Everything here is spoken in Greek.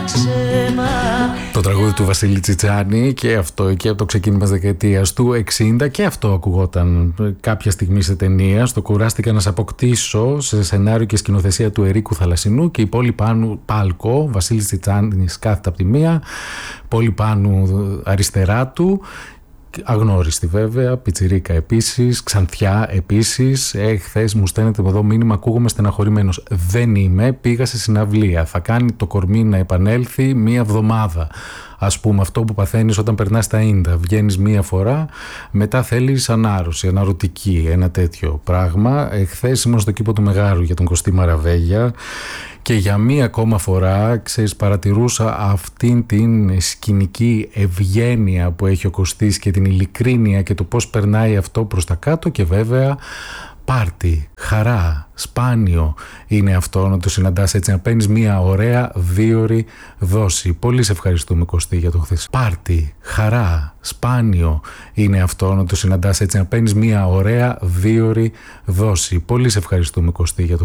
Το τραγούδι του Βασίλη Τσιτσάνη και αυτό και από το ξεκίνημα της δεκαετίας του 60 και αυτό ακουγόταν κάποια στιγμή σε ταινία. Στο Κουράστηκα να σε αποκτήσω, σε σενάριο και σκηνοθεσία του Ερίκου Θαλασσινού, και η Πόλη Πάνου Πάλκο, Βασίλης Τσιτσάνης κάθεται από τη μία, Πόλη Πάνου αριστερά του. Αγνώριστη βέβαια, Πιτσιρίκα επίσης, Ξανθιά επίσης. Χθες μου στέλνετε εδώ μήνυμα, ακούγομαι στεναχωρημένος. Δεν είμαι, πήγα σε συναυλία. Θα κάνει το κορμί να επανέλθει μία εβδομάδα. Ας πούμε αυτό που παθαίνεις όταν περνάς τα ίντα. Βγαίνεις μία φορά, μετά θέλεις ανάρρωση, αναρωτική, ένα τέτοιο πράγμα. Χθες ήμουν στο κήπο του Μεγάρου για τον Κωστή Μαραβέγια και για μία ακόμα φορά, ξέρεις, παρατηρούσα αυτήν την σκηνική ευγένεια που έχει ο Κωστής και την ειλικρίνεια και το πώς περνάει αυτό προς τα κάτω, και βέβαια πάρτι, χαρά, σπάνιο είναι αυτό να το συναντάς έτσι, να παίρνεις μια ωραία δίωρη δόση. Πολύ σε ευχαριστούμε Κωστή για το χθες. Πάρτι, χαρά, σπάνιο είναι αυτό να το συναντάς έτσι, να παίρνεις μια ωραία δίωρη δόση. Πολύ σε ευχαριστούμε Κωστή για το